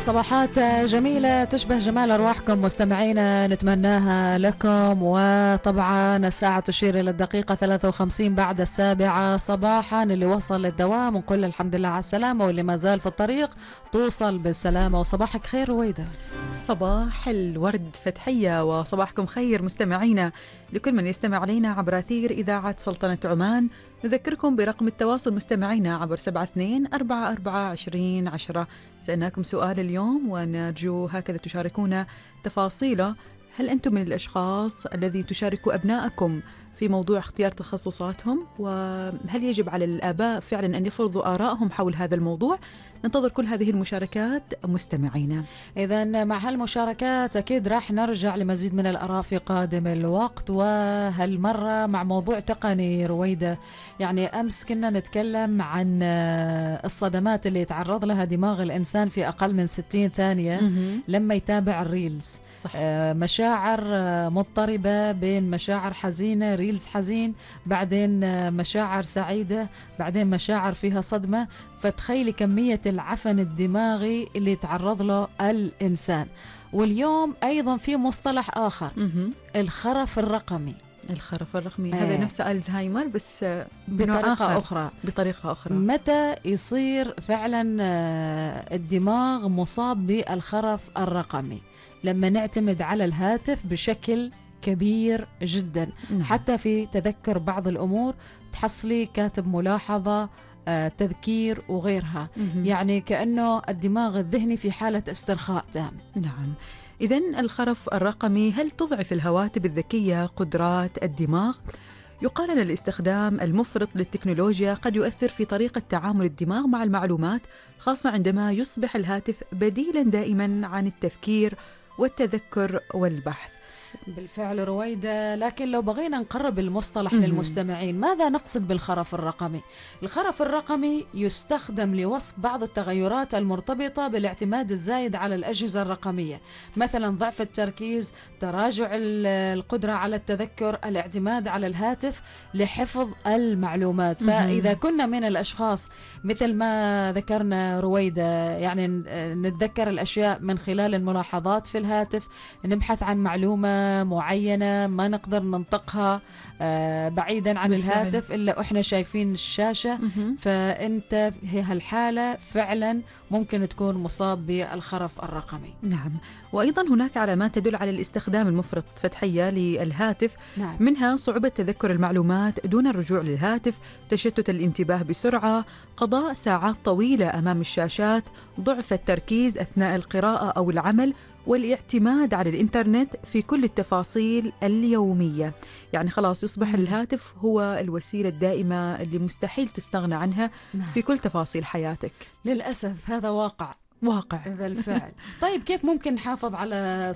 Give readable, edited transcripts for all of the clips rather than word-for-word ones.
صباحات جميلة تشبه جمال أرواحكم مستمعينا نتمناها لكم. وطبعا الساعة تشير إلى الدقيقة 53 بعد 7 صباحا. اللي وصل للدوام ونقول الحمد لله على السلامة، واللي ما زال في الطريق توصل بالسلامة. وصباحك خير رويدة. صباح الورد فتحية وصباحكم خير مستمعينا. لكل من يستمع علينا عبر أثير إذاعة سلطنة عمان، نذكركم برقم التواصل مستمعينا عبر 72442010. سألناكم سؤال اليوم ونرجو هكذا تشاركونا تفاصيله. هل أنتم من الأشخاص الذي تشاركوا أبنائكم في موضوع اختيار تخصصاتهم؟ وهل يجب على الآباء فعلا أن يفرضوا آرائهم حول هذا الموضوع؟ ننتظر كل هذه المشاركات مستمعينا. إذن مع هالمشاركات أكيد راح نرجع لمزيد من الآراء في قادم الوقت، وهالمرة مع موضوع تقني رويدة. يعني أمس كنا نتكلم عن الصدمات اللي يتعرض لها دماغ الإنسان في أقل من 60 ثانية لما يتابع الريلز. صح. مشاعر مضطربة بين مشاعر حزينة، ريلز حزين، بعدين مشاعر سعيدة، بعدين مشاعر فيها صدمة. فتخيلي كمية العفن الدماغي اللي يتعرض له الإنسان. واليوم أيضا في مصطلح آخر، الخرف الرقمي. الخرف الرقمي هذا نفسه ألزهايمر بس بطريقة أخرى. متى يصير فعلا الدماغ مصاب بالخرف الرقمي؟ لما نعتمد على الهاتف بشكل كبير جدا. حتى في تذكر بعض الأمور تحصلي كاتب ملاحظة، تذكير وغيرها. يعني كأنه الدماغ الذهني في حالة استرخاء تام. نعم. إذن الخرف الرقمي هل تضعف الهواتف الذكية قدرات الدماغ؟ يقال أن الاستخدام المفرط للتكنولوجيا قد يؤثر في طريقة تعامل الدماغ مع المعلومات، خاصة عندما يصبح الهاتف بديلا دائما عن التفكير والتذكر والبحث. بالفعل رويدة، لكن لو بغينا نقرب المصطلح للمستمعين، ماذا نقصد بالخرف الرقمي؟ الخرف الرقمي يستخدم لوصف بعض التغيرات المرتبطة بالاعتماد الزايد على الأجهزة الرقمية، مثلا ضعف التركيز، تراجع القدرة على التذكر، الاعتماد على الهاتف لحفظ المعلومات. فإذا كنا من الأشخاص مثل ما ذكرنا رويدة، يعني نتذكر الأشياء من خلال الملاحظات في الهاتف، نبحث عن معلومة معينة ما نقدر ننطقها بعيدا عن الهاتف إلا إحنا شايفين الشاشة، فأنت في هالحالة فعلا ممكن تكون مصاب بالخرف الرقمي. نعم. وأيضا هناك علامات تدل على الاستخدام المفرط فتحية للهاتف. نعم. منها صعوبة تذكر المعلومات دون الرجوع للهاتف، تشتت الانتباه بسرعة، قضاء ساعات طويلة أمام الشاشات، ضعف التركيز أثناء القراءة أو العمل، والاعتماد على الإنترنت في كل التفاصيل اليومية. يعني خلاص يصبح الهاتف هو الوسيلة الدائمة اللي مستحيل تستغنى عنها في كل تفاصيل حياتك. للأسف هذا واقع بالفعل. طيب كيف ممكن نحافظ على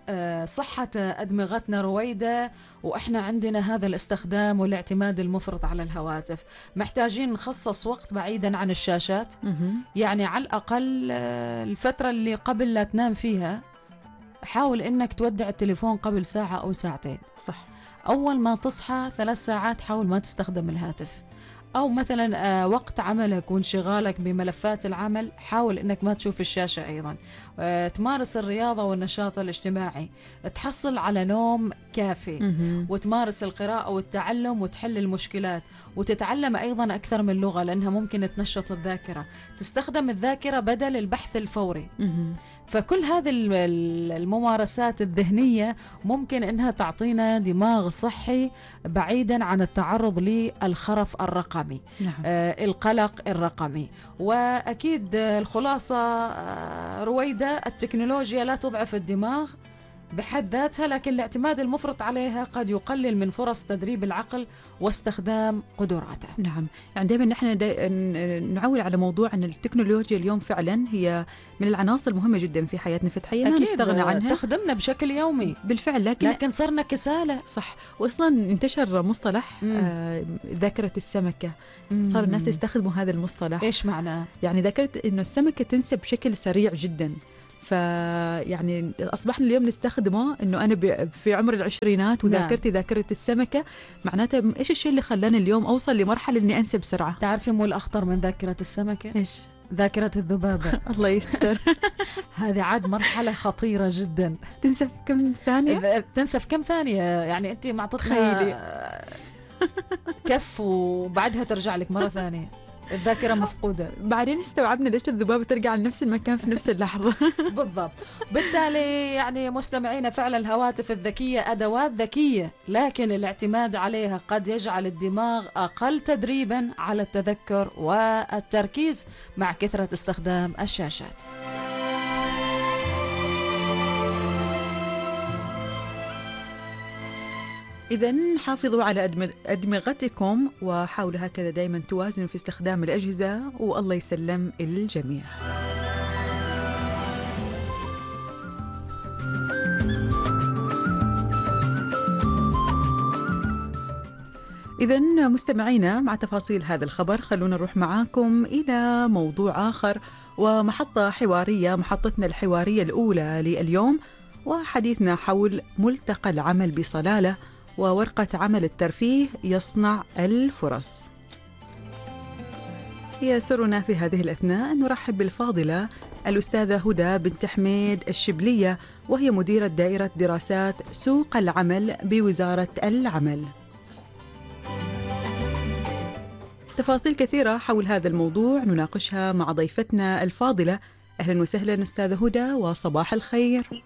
صحة أدمغتنا رويدة وإحنا عندنا هذا الاستخدام والاعتماد المفرط على الهواتف؟ محتاجين نخصص وقت بعيدا عن الشاشات. يعني على الأقل الفترة اللي قبل لا تنام فيها حاول إنك تودع التليفون قبل ساعة أو ساعتين. صح. أول ما تصحى 3 ساعات حاول ما تستخدم الهاتف. أو مثلا وقت عملك وانشغالك بملفات العمل حاول إنك ما تشوف الشاشة. أيضا تمارس الرياضة والنشاط الاجتماعي، تحصل على نوم كافي، وتمارس القراءة والتعلم وتحل المشكلات، وتتعلم أيضا أكثر من لغة لأنها ممكن تنشط الذاكرة، تستخدم الذاكرة بدل البحث الفوري. فكل هذه الممارسات الذهنية ممكن إنها تعطينا دماغ صحي بعيدا عن التعرض للخرف الرقمي. نعم. القلق الرقمي. وأكيد الخلاصة رويدة، التكنولوجيا لا تضعف الدماغ بحد ذاتها، لكن الاعتماد المفرط عليها قد يقلل من فرص تدريب العقل واستخدام قدراته. نعم. يعني دائما نحن نعول على موضوع أن التكنولوجيا اليوم فعلا هي من العناصر المهمة جدا في حياتنا فتحية، ما نستغنى عنها، تخدمنا بشكل يومي بالفعل، لكن صرنا كسالة. صح. وأصلا انتشر مصطلح ذاكرة السمكة. صار الناس يستخدموا هذا المصطلح. إيش معناه؟ يعني ذاكرة إنه السمكة تنسى بشكل سريع جدا. فيعني أصبحنا اليوم نستخدمه إنه أنا في عمر العشرينات وذاكرتي ذاكرة السمكة. معناته إيش الشيء اللي خلاني اليوم أوصل لمرحلة إني أنسى بسرعة؟ تعرفي مو الأخطر من ذاكرة السمكة؟ إيش؟ ذاكرة الذبابة. الله يستر. هذه عاد مرحلة خطيرة جدا. تنسى في كم ثانية؟ إذا بتنسى في كم ثانية، يعني أنت تخيلي. معطتنا كف وبعدها ترجع لك مرة ثانية، الذاكرة مفقودة. بعدين استوعبنا ليش الذبابة ترجع لنفس المكان في نفس اللحظة. بالضبط. بالتالي يعني مستمعينا، فعلا الهواتف الذكية أدوات ذكية، لكن الاعتماد عليها قد يجعل الدماغ أقل تدريبا على التذكر والتركيز مع كثرة استخدام الشاشات. إذن حافظوا على أدمغتكم، وحاولوا هكذا دائما توازنوا في استخدام الأجهزة، والله يسلم الجميع. إذن مستمعينا، مع تفاصيل هذا الخبر خلونا نروح معاكم إلى موضوع آخر ومحطة حوارية، محطتنا الحوارية الأولى لليوم، وحديثنا حول ملتقى العمل بصلالة وورقة عمل الترفيه يصنع الفرص. يسرنا في هذه الأثناء أن نرحب بالفاضلة الأستاذة هدى بنت حميد الشبلية، وهي مديرة دائرة دراسات سوق العمل بوزارة العمل. تفاصيل كثيرة حول هذا الموضوع نناقشها مع ضيفتنا الفاضلة. أهلا وسهلا أستاذة هدى، وصباح الخير.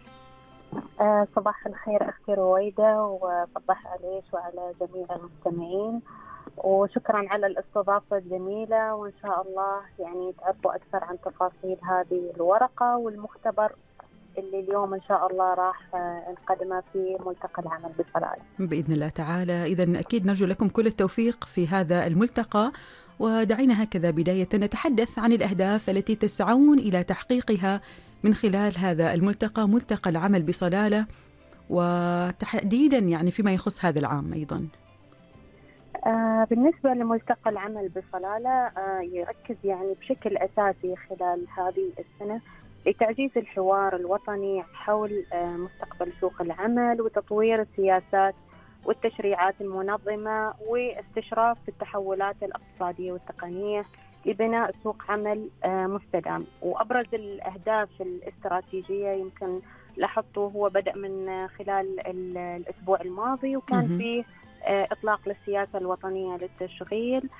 صباح الخير أختي رويدة، وصباح عليك وعلى جميع المستمعين، وشكرا على الاستضافة الجميلة، وإن شاء الله يعني تعرفوا أكثر عن تفاصيل هذه الورقة والمختبر اللي اليوم إن شاء الله راح نقدمه في ملتقى العمل بصلالة بإذن الله تعالى. إذن أكيد نرجو لكم كل التوفيق في هذا الملتقى، ودعينا هكذا بداية نتحدث عن الأهداف التي تسعون إلى تحقيقها من خلال هذا الملتقى، ملتقى العمل بصلالة، وتحديدا يعني فيما يخص هذا العام أيضا. بالنسبة لملتقى العمل بصلالة يركز يعني بشكل أساسي خلال هذه السنة لتعزيز الحوار الوطني حول مستقبل سوق العمل وتطوير السياسات والتشريعات المنظمة واستشراف التحولات الاقتصادية والتقنية لبناء سوق عمل مستدام. وأبرز الأهداف الاستراتيجية يمكن لاحظته هو بدأ من خلال الأسبوع الماضي، وكان فيه إطلاق للسياسة الوطنية للتشغيل.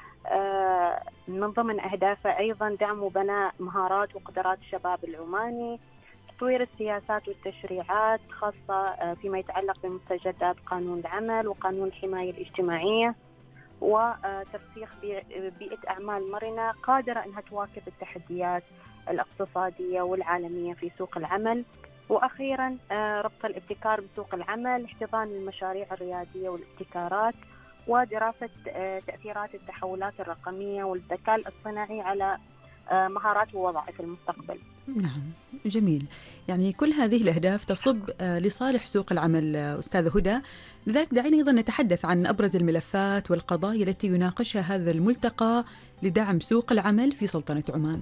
من ضمن أهدافه أيضا دعم وبناء مهارات وقدرات الشباب العماني، تطوير السياسات والتشريعات خاصة فيما يتعلق بمستجدات قانون العمل وقانون الحماية الاجتماعية، وترسيخ بيئة أعمال مرنة قادرة أنها تواكب التحديات الاقتصادية والعالمية في سوق العمل. وأخيرا ربط الابتكار بسوق العمل، احتضان المشاريع الريادية والابتكارات، ودراسة تأثيرات التحولات الرقمية والذكاء الاصطناعي على مهارات ووظائف المستقبل. نعم، جميل. يعني كل هذه الأهداف تصب لصالح سوق العمل أستاذة هدى، لذلك دعينا أيضا نتحدث عن أبرز الملفات والقضايا التي يناقشها هذا الملتقى لدعم سوق العمل في سلطنة عمان.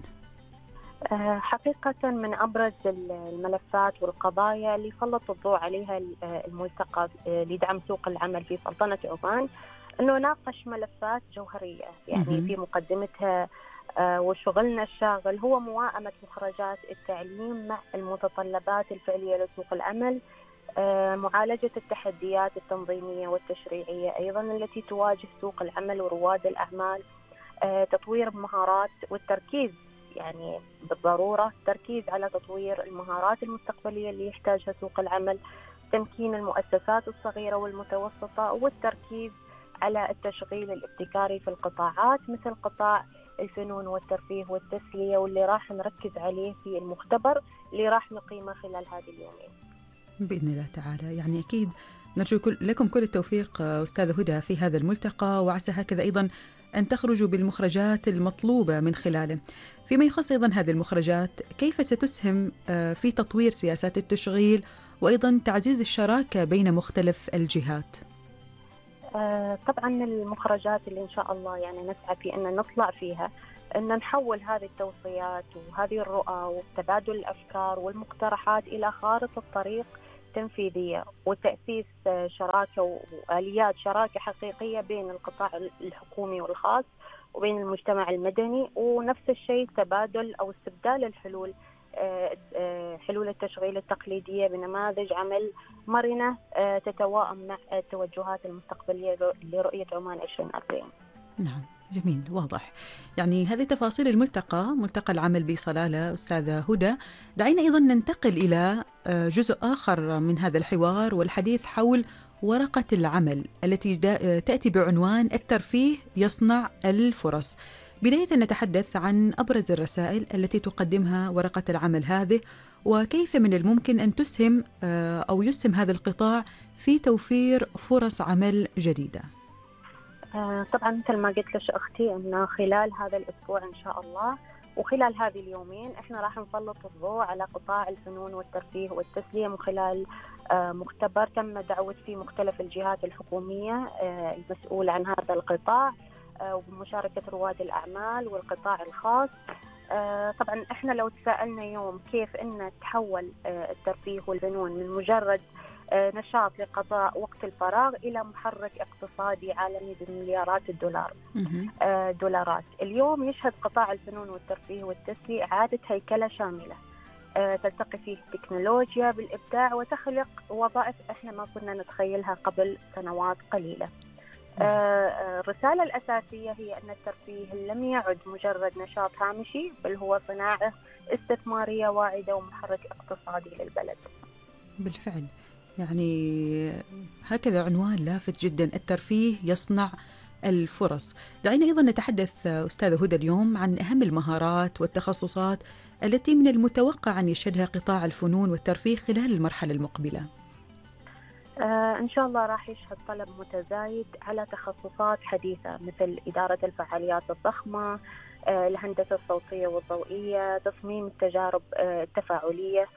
حقيقة من أبرز الملفات والقضايا اللي سلط الضوء عليها الملتقى لدعم سوق العمل في سلطنة عمان أنه ناقش ملفات جوهرية، يعني في مقدمتها وشغلنا الشاغل هو موائمة مخرجات التعليم مع المتطلبات الفعلية لسوق العمل، معالجة التحديات التنظيمية والتشريعية أيضا التي تواجه سوق العمل ورواد الأعمال، تطوير المهارات والتركيز، يعني بالضرورة تركيز على تطوير المهارات المستقبلية اللي يحتاجها سوق العمل، تمكين المؤسسات الصغيرة والمتوسطة، والتركيز على التشغيل الابتكاري في القطاعات مثل قطاع الفنون والترفيه والتسلية، واللي راح نركز عليه في المختبر اللي راح نقيمه خلال هذه اليومين بإذن الله تعالى. يعني أكيد نرجو لكم كل التوفيق أستاذة هدى في هذا الملتقى، وعسى هكذا أيضا أن تخرجوا بالمخرجات المطلوبة من خلاله. فيما يخص أيضا هذه المخرجات، كيف ستسهم في تطوير سياسات التشغيل وأيضا تعزيز الشراكة بين مختلف الجهات؟ طبعا المخرجات اللي إن شاء الله يعني نسعى في أن نطلع فيها أن نحول هذه التوصيات وهذه الرؤى وتبادل الأفكار والمقترحات إلى خارطة طريق تنفيذية، وتأسيس شراكة وآليات شراكة حقيقية بين القطاع الحكومي والخاص وبين المجتمع المدني، ونفس الشيء تبادل أو استبدال الحلول، حلول التشغيل التقليدية بنماذج عمل مرنة تتوائم مع التوجهات المستقبلية لرؤية عمان 2040. نعم، جميل، واضح. يعني هذه تفاصيل ملتقى العمل بصلالة أستاذة هدى. دعينا أيضا ننتقل إلى جزء آخر من هذا الحوار، والحديث حول ورقة العمل التي تأتي بعنوان الترفيه يصنع الفرص. بداية نتحدث عن أبرز الرسائل التي تقدمها ورقة العمل هذه، وكيف من الممكن أن تسهم أو يسهم هذا القطاع في توفير فرص عمل جديدة. طبعا مثل ما قلت لك أختي، أن خلال هذا الأسبوع إن شاء الله وخلال هذه اليومين إحنا راح نسلط الضوء على قطاع الفنون والترفيه والتسلية من خلال مختبر تم دعوة فيه مختلف الجهات الحكومية المسؤولة عن هذا القطاع، وبمشاركة رواد الأعمال والقطاع الخاص. طبعا إحنا لو تساءلنا يوم كيف أن تحول الترفيه والفنون من مجرد نشاط لقضاء وقت الفراغ إلى محرك اقتصادي عالمي بمليارات دولارات. اليوم يشهد قطاع الفنون والترفيه والتسلية إعادة هيكلة شاملة تلتقي فيه التكنولوجيا بالإبداع وتخلق وظائف إحنا ما كنا نتخيلها قبل سنوات قليلة. الرسالة الأساسية هي أن الترفيه لم يعد مجرد نشاط هامشي، بل هو صناعة استثمارية واعدة ومحرك اقتصادي للبلد. بالفعل، يعني هكذا عنوان لافت جدا، الترفيه يصنع الفرص. دعينا أيضا نتحدث أستاذة هدى اليوم عن أهم المهارات والتخصصات التي من المتوقع أن يشهدها قطاع الفنون والترفيه خلال المرحلة المقبلة. إن شاء الله راح يشهد طلب متزايد على تخصصات حديثة مثل إدارة الفعاليات الضخمة، الهندسة الصوتية والضوئية، تصميم التجارب التفاعلية،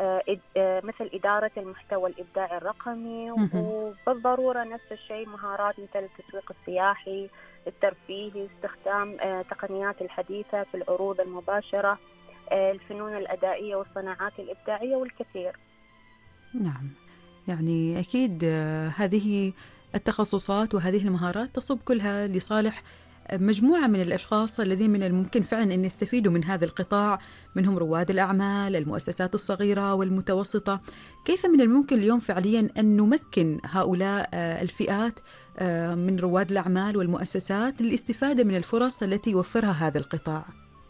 مثل إدارة المحتوى الإبداعي الرقمي، وبالضرورة نفس الشيء مهارات مثل التسويق السياحي، الترفيهي، استخدام تقنيات الحديثة في العروض المباشرة، الفنون الأدائية والصناعات الإبداعية والكثير. نعم، يعني أكيد هذه التخصصات وهذه المهارات تصب كلها لصالح مجموعة من الأشخاص الذين من الممكن فعلا أن يستفيدوا من هذا القطاع، منهم رواد الأعمال، المؤسسات الصغيرة والمتوسطة. كيف من الممكن اليوم فعليا أن نمكن هؤلاء الفئات من رواد الأعمال والمؤسسات للاستفادة من الفرص التي يوفرها هذا القطاع؟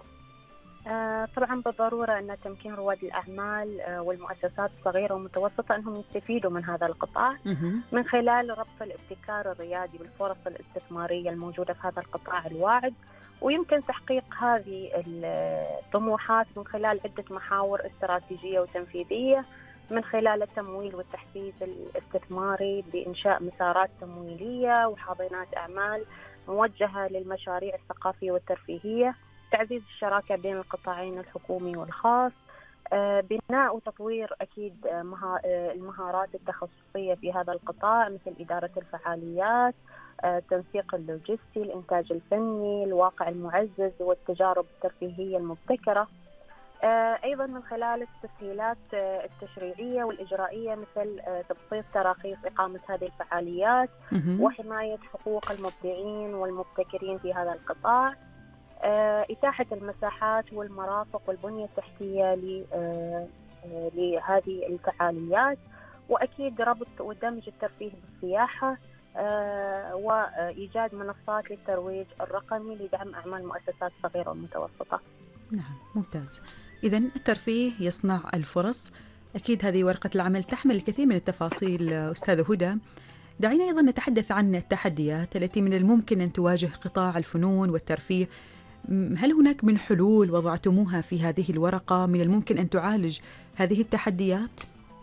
طبعا بالضرورة أن تمكين رواد الأعمال والمؤسسات الصغيرة والمتوسطة أنهم يستفيدوا من هذا القطاع من خلال ربط الابتكار الريادي بالفرص الاستثمارية الموجودة في هذا القطاع الواعد. ويمكن تحقيق هذه الطموحات من خلال عدة محاور استراتيجية وتنفيذية، من خلال التمويل والتحفيز الاستثماري بإنشاء مسارات تمويلية وحاضنات أعمال موجهة للمشاريع الثقافية والترفيهية، تعزيز الشراكة بين القطاعين الحكومي والخاص، بناء وتطوير أكيد المهارات التخصصية في هذا القطاع مثل إدارة الفعاليات، التنسيق اللوجستي، الإنتاج الفني، الواقع المعزز والتجارب الترفيهية المبتكرة. أيضا من خلال التسهيلات التشريعية والإجرائية مثل تبسيط تراخيص إقامة هذه الفعاليات وحماية حقوق المبدعين والمبتكرين في هذا القطاع، إتاحة المساحات والمرافق والبنية التحتية لهذه الفعاليات، وأكيد ربط ودمج الترفيه بالسياحة، وإيجاد منصات للترويج الرقمي لدعم أعمال المؤسسات الصغيرة والمتوسطة. نعم، ممتاز. إذن الترفيه يصنع الفرص، أكيد هذه ورقة العمل تحمل الكثير من التفاصيل أستاذة هدى. دعينا أيضا نتحدث عن التحديات التي من الممكن أن تواجه قطاع الفنون والترفيه. هل هناك من حلول وضعتموها في هذه الورقة من الممكن أن تعالج هذه التحديات؟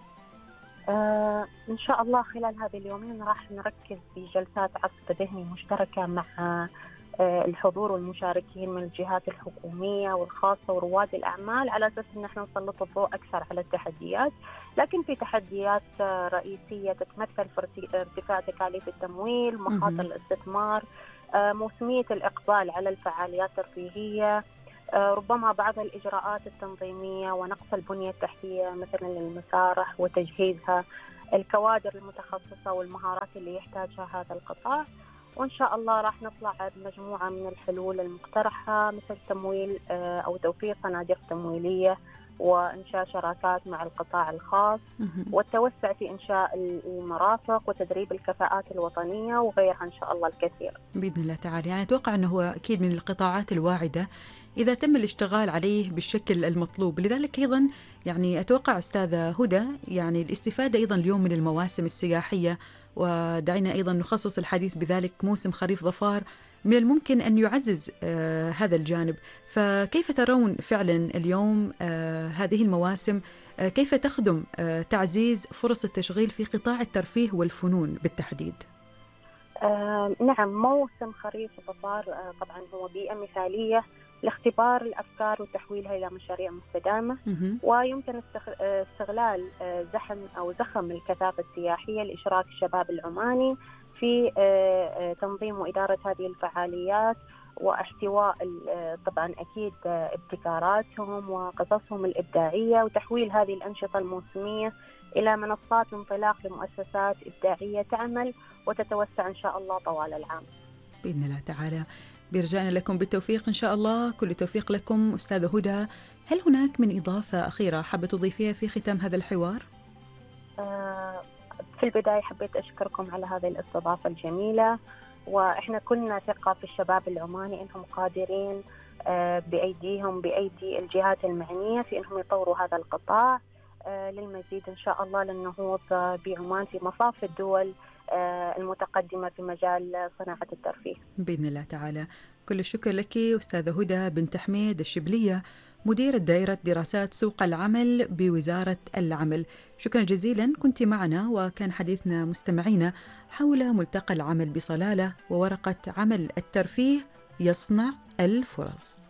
إن شاء الله خلال هذه اليومين راح نركز في جلسات عصف ذهني مشتركة مع الحضور والمشاركين من الجهات الحكومية والخاصة ورواد الأعمال، على أساس أن احنا نسلط الضوء أكثر على التحديات. لكن في تحديات رئيسية تتمثل في ارتفاع تكاليف التمويل، مخاطر الاستثمار، موسمية الإقبال على الفعاليات الترفيهية، ربما بعض الإجراءات التنظيمية ونقص البنية التحتية مثلا للمسارح وتجهيزها، الكوادر المتخصصة والمهارات اللي يحتاجها هذا القطاع. وإن شاء الله راح نطلع بمجموعة من الحلول المقترحة، مثل تمويل أو توفير صناديق تمويلية، وإنشاء شراكات مع القطاع الخاص، والتوسع في إنشاء المرافق وتدريب الكفاءات الوطنية وغيرها إن شاء الله الكثير بإذن الله تعالى. يعني أتوقع أنه هو أكيد من القطاعات الواعدة إذا تم الاشتغال عليه بالشكل المطلوب. لذلك أيضا يعني أتوقع أستاذة هدى يعني الاستفادة أيضا اليوم من المواسم السياحية، ودعينا أيضا نخصص الحديث بذلك موسم خريف ظفار، من الممكن أن يعزز هذا الجانب. فكيف ترون فعلا اليوم هذه المواسم كيف تخدم تعزيز فرص التشغيل في قطاع الترفيه والفنون بالتحديد؟ نعم، موسم خريف ظفار طبعا هو بيئة مثالية لاختبار الأفكار وتحويلها إلى مشاريع مستدامة، ويمكن استغلال زخم الكثافة السياحية لإشراك الشباب العماني في تنظيم وإدارة هذه الفعاليات، واحتواء طبعا أكيد ابتكاراتهم وقصصهم الإبداعية، وتحويل هذه الأنشطة الموسمية إلى منصات انطلاق لمؤسسات إبداعية تعمل وتتوسع إن شاء الله طوال العام بإذن الله تعالى. برجائنا لكم بالتوفيق إن شاء الله، كل توفيق لكم أستاذة هدى. هل هناك من إضافة أخيرة حابة تضيفيها في ختام هذا الحوار؟ في البداية حبيت أشكركم على هذه الاستضافة الجميلة، وإحنا كلنا ثقة في الشباب العماني إنهم قادرين بأيديهم بأيدي الجهات المعنية في إنهم يطوروا هذا القطاع للمزيد إن شاء الله للنهوض بعمان في مصاف الدول المتقدمة في مجال صناعة الترفيه بإذن الله تعالى. كل الشكر لك أستاذة هدى بنت حميد الشبلية، مديرة دائرة دراسات سوق العمل بوزارة العمل. شكرا جزيلا، كنت معنا وكان حديثنا مستمعينا حول ملتقى العمل بصلالة وورقة عمل الترفيه يصنع الفرص.